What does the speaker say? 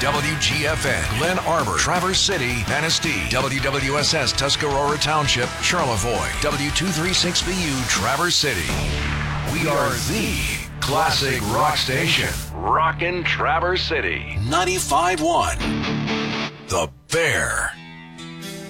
WGFN, Glen Arbor, Traverse City, Manistee, WWSS, Tuscarora Township, Charlevoix, W236BU, Traverse City. We are the classic rock station. Rockin' Traverse City. 95.1. The Bear.